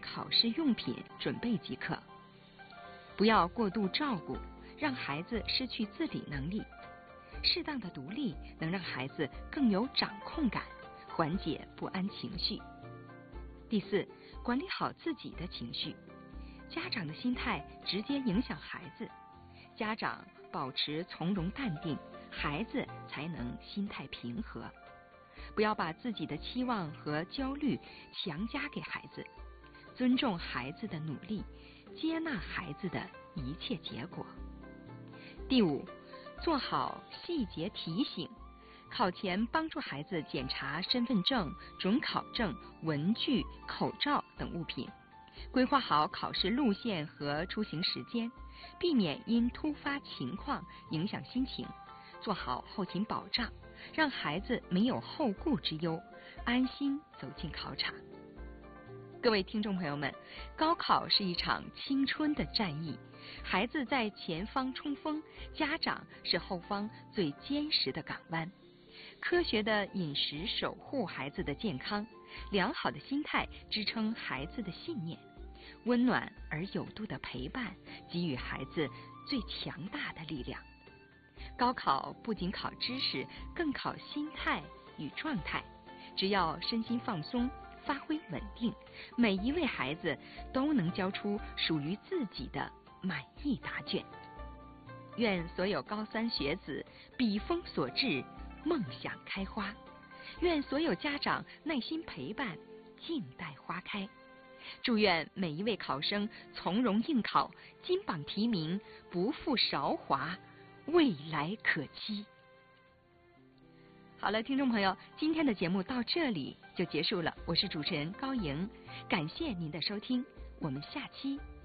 考试用品准备即可。不要过度照顾，让孩子失去自理能力。适当的独立能让孩子更有掌控感，缓解不安情绪。第四，管理好自己的情绪。家长的心态直接影响孩子，家长保持从容淡定，孩子才能心态平和。不要把自己的期望和焦虑强加给孩子，尊重孩子的努力，接纳孩子的一切结果。第五，做好细节提醒。考前帮助孩子检查身份证、准考证、文具、口罩等物品，规划好考试路线和出行时间，避免因突发情况影响心情，做好后勤保障，让孩子没有后顾之忧，安心走进考场。各位听众朋友们，高考是一场青春的战役，孩子在前方冲锋，家长是后方最坚实的港湾。科学的饮食守护孩子的健康，良好的心态支撑孩子的信念，温暖而有度的陪伴给予孩子最强大的力量。高考不仅考知识，更考心态与状态。只要身心放松，发挥稳定，每一位孩子都能交出属于自己的满意答卷。愿所有高三学子笔锋所至，梦想开花。愿所有家长耐心陪伴，静待花开。祝愿每一位考生从容应考，金榜题名，不负韶华，未来可期。好了，听众朋友，今天的节目到这里就结束了，我是主持人高莹，感谢您的收听，我们下期